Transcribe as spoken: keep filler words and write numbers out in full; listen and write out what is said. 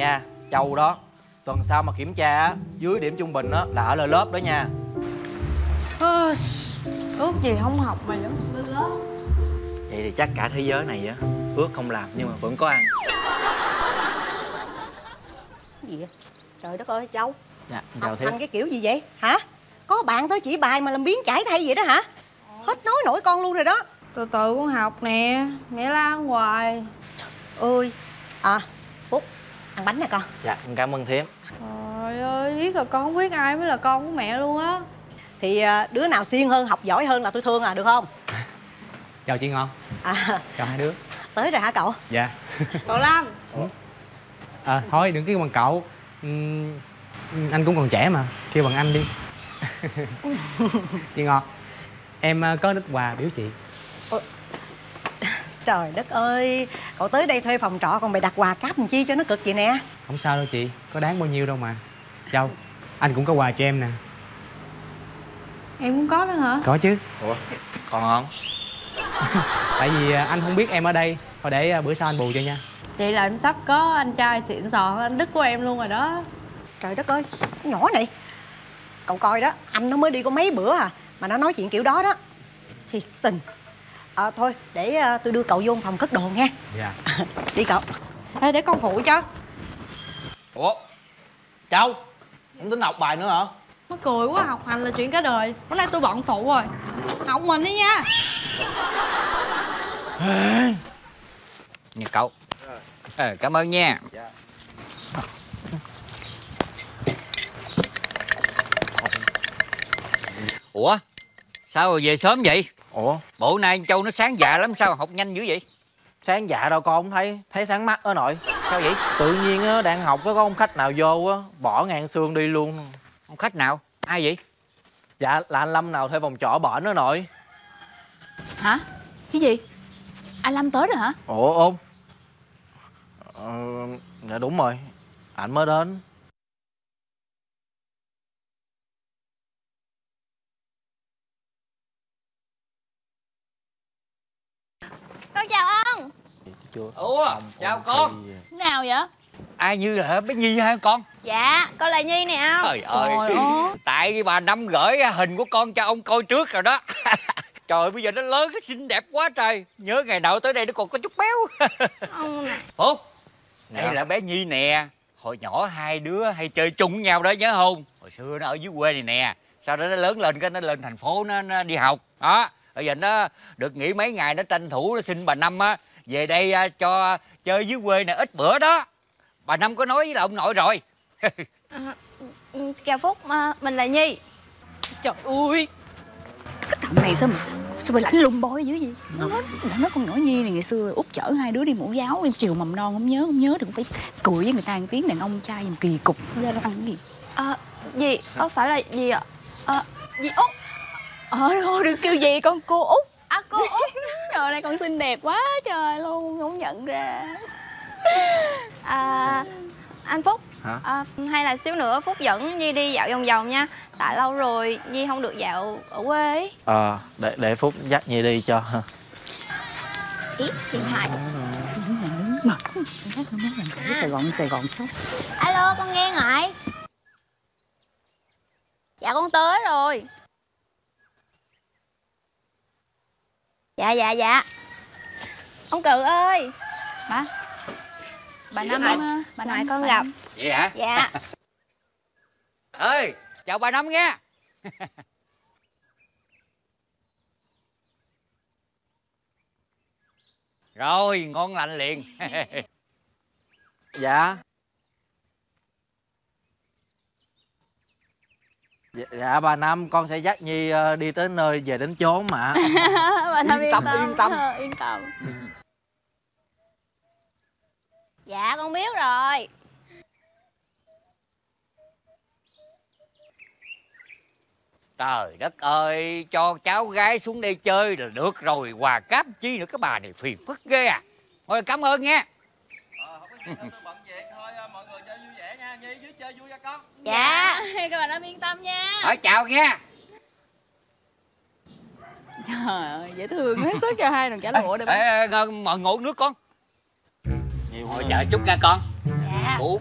nha, Châu đó. Tuần sau mà kiểm tra á, dưới điểm trung bình á là ở lại lớp đó nha. Ước gì không học mà vẫn lên lớp. Vậy thì chắc cả thế giới này á ước không làm nhưng mà vẫn có ăn. Cái gì vậy? Trời đất ơi Châu. Dạ, Học chào Thiếp. hành cái kiểu gì vậy hả? Có bạn tới chỉ bài mà làm biến chải thay vậy đó hả? Hết nói nổi con luôn rồi đó. Từ từ con học nè, mẹ la ăn hoài. Ơi. À Phúc, ăn bánh nè con. Dạ, cảm ơn Thiếp. Trời ơi, biết là con không biết ai mới là con của mẹ luôn á. Thì à, đứa nào siêng hơn, học giỏi hơn là tôi thương à, được không? Chào chị Ngon. À, Chào hai đứa. tới rồi hả cậu? Dạ. Cậu Lâm. À, thôi đừng kêu bằng cậu. Uhm, anh cũng còn trẻ mà, kêu bằng anh đi. Chị Ngon, em có ít quà biếu chị. Ôi, trời đất ơi, cậu tới đây thuê phòng trọ còn bày đặt quà cáp làm chi cho nó cực vậy nè. Không sao đâu chị, có đáng bao nhiêu đâu mà. Châu, anh cũng có quà cho em nè. Em cũng có nữa hả? Có chứ. Ủa, còn không? Tại vì anh không biết em ở đây, thôi để bữa sau anh bù cho nha. Vậy là em sắp có anh trai xịn sò hơn anh Đức của em luôn rồi đó. Trời đất ơi, con nhỏ này. Cậu coi đó, anh nó mới đi có mấy bữa à mà nó nói chuyện kiểu đó đó. Thiệt tình. À, thôi, để uh, tôi đưa cậu vô phòng cất đồ nha. Dạ. Đi cậu. Ê, để con phụ cho. Ủa, Châu, không tính học bài nữa hả? Nó cười quá, học hành là chuyện cả đời. Bữa nay tôi bận phụ rồi. Học mình đi nha. Nha cậu. Ờ, cảm ơn nha. Ủa, sao rồi về sớm vậy? Ủa, Bộ nay anh Châu nó sáng dạ lắm, sao học nhanh dữ vậy? sáng dạ đâu con không thấy, thấy sáng mắt ở nội. Sao vậy? Tự nhiên á, đang học có ông khách nào vô á, bỏ ngang xương đi luôn. Ông khách nào? Ai vậy? Dạ, là anh Lâm nào thuê phòng trọ bển ở nội. Hả? Cái gì? Anh Lâm tới rồi hả? Ủa, ôn. Ờ, dạ đúng rồi, anh mới đến. Con chào ông. Chưa. Ủa, chào con. Nào vậy? Ai Như là bé Nhi hả con? Dạ, con là Nhi nè ông. Trời ơi, Trời ơi. tại bà Năm gửi hình của con cho ông coi trước rồi đó. Trời ơi, bây giờ nó lớn, nó xinh đẹp quá trời. Nhớ ngày nào tới đây nó còn có chút béo. Ông nè. Phúc, đây Dạ. là bé Nhi nè. Hồi nhỏ hai đứa hay chơi chung với nhau đó, nhớ không? Hồi xưa nó ở dưới quê này nè. Sau đó nó lớn lên cái nó lên thành phố nó, nó đi học. Đó, bây giờ nó được nghỉ mấy ngày, nó tranh thủ nó xin bà Năm á về đây à, cho chơi dưới quê nè, ít bữa đó. Bà Năm có nói với là ông nội rồi. À, chào Phúc, à, mình là Nhi. Trời ơi, cái cậu này sao mà sao mà lạnh lùng bôi dữ vậy? Nó nói, nó nói con nhỏ Nhi này ngày xưa Út chở hai đứa đi mẫu giáo, đi chiều mầm non, không nhớ không nhớ thì cũng phải cười với người ta một tiếng đàn ông trai làm kỳ cục ra lăng cái gì. À, gì? Ờ, phải là gì ạ? À, gì Út? Ờ thôi đừng kêu gì con, cô Út. À cô Út. Trời ơi con xinh đẹp quá trời luôn, không nhận ra. À, anh Phúc. Hả? À, hay là xíu nữa Phúc dẫn Nhi đi dạo vòng vòng nha. Tại lâu rồi Nhi không được dạo ở quê ấy. Ờ, để, để Phúc dắt Nhi đi cho. Ý, điện thoại. Sài Gòn, Sài Gòn sốc. Alo, con nghe ngoại. Dạ con tới rồi. Dạ dạ dạ. Ông Cự ơi. Hả? Bà Năm Ngoại, á, bà ngoại Năm con bà gặp. Năm. Vậy hả? Dạ. Ơi, chào bà Năm nha. Rồi, ngon lành liền. Dạ. Dạ, dạ bà Năm, con sẽ dắt Nhi ờ, đi tới nơi về đến chốn mà. Bà Năm Yên tâm, yên tâm. Ờ, yên tâm. Dạ con biết rồi. Trời đất ơi, cho cháu gái xuống đây chơi là được rồi, quà cáp chi nữa, cái bà này phiền phức ghê à. Thôi cảm ơn nha. Ờ, không có gì đâu, tôi bận việc thôi, mọi người chơi vui vẻ nha, Nhi dưới chơi vui nha con. Dạ. Các bạn Năm yên tâm nha. Hỏi chào nha. Trời ơi, dễ thương hết sức cho hai thằng trả lụa đây Ê, ê, ngồi ngồi ngủ nước con. Nhiều ngồi chờ chút nha con. Dạ. Ủa,